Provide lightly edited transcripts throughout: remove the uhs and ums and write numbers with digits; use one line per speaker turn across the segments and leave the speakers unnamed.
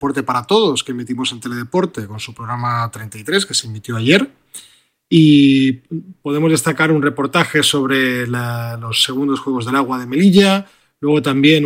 Deporte para Todos, que emitimos en Teledeporte con su programa 33, que se emitió ayer. Y podemos destacar un reportaje sobre los segundos Juegos del Agua de Melilla, luego también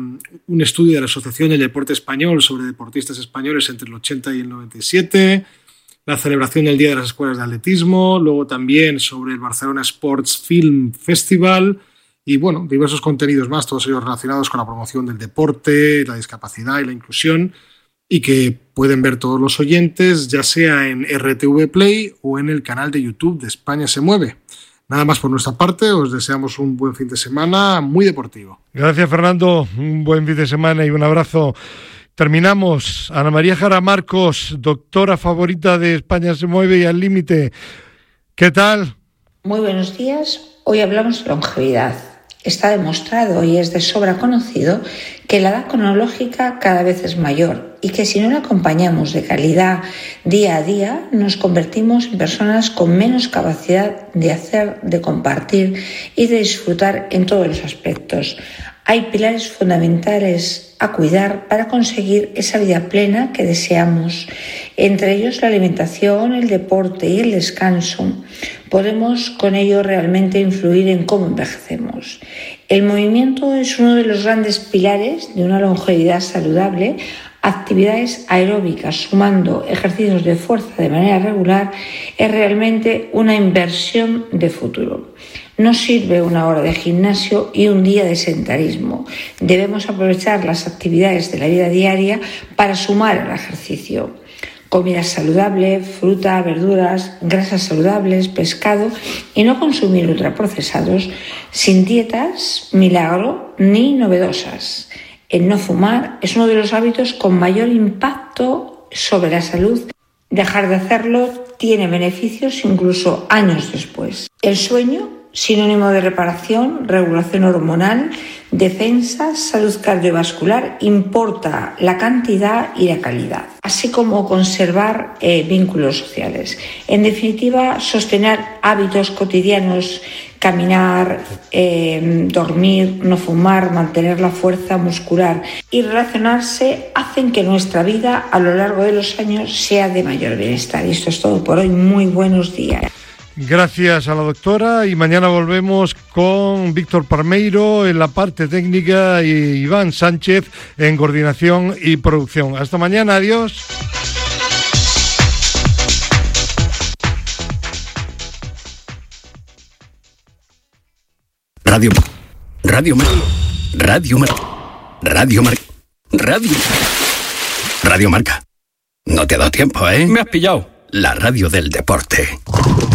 un estudio de la Asociación del Deporte Español sobre deportistas españoles entre el 80 y el 97, la celebración del Día de las Escuelas de Atletismo, luego también sobre el Barcelona Sports Film Festival y, bueno, diversos contenidos más, todos ellos relacionados con la promoción del deporte, la discapacidad y la inclusión, y que pueden ver todos los oyentes, ya sea en RTV Play o en el canal de YouTube de España se mueve. Nada más por nuestra parte, os deseamos un buen fin de semana muy deportivo.
Gracias, Fernando, un buen fin de semana y un abrazo. Terminamos. Ana María Jara Marcos, doctora favorita de España se mueve y Al Límite. ¿Qué tal?
Muy buenos días. Hoy hablamos de longevidad. Está demostrado y es de sobra conocido que la edad cronológica cada vez es mayor y que si no la acompañamos de calidad día a día, nos convertimos en personas con menos capacidad de hacer, de compartir y de disfrutar en todos los aspectos. Hay pilares fundamentales a cuidar para conseguir esa vida plena que deseamos, entre ellos la alimentación, el deporte y el descanso. Podemos con ello realmente influir en cómo envejecemos. El movimiento es uno de los grandes pilares de una longevidad saludable. Actividades aeróbicas sumando ejercicios de fuerza de manera regular es realmente una inversión de futuro. No sirve una hora de gimnasio y un día de sedentarismo. Debemos aprovechar las actividades de la vida diaria para sumar al ejercicio. Comida saludable, fruta, verduras, grasas saludables, pescado y no consumir ultraprocesados sin dietas, milagro ni novedosas. El no fumar es uno de los hábitos con mayor impacto sobre la salud. Dejar de hacerlo tiene beneficios incluso años después. El sueño, sinónimo de reparación, regulación hormonal, defensa, salud cardiovascular, importa la cantidad y la calidad, así como conservar vínculos sociales. En definitiva, sostener hábitos cotidianos, caminar, dormir, no fumar, mantener la fuerza muscular y relacionarse hacen que nuestra vida a lo largo de los años sea de mayor bienestar. Y esto es todo por hoy. Muy buenos días.
Gracias a la doctora y mañana volvemos con Víctor Parmeiro en la parte técnica y Iván Sánchez en coordinación y producción. Hasta mañana, adiós.
Radio Marca. No te ha dado tiempo, ¿eh?
Me has pillado.
La radio del deporte.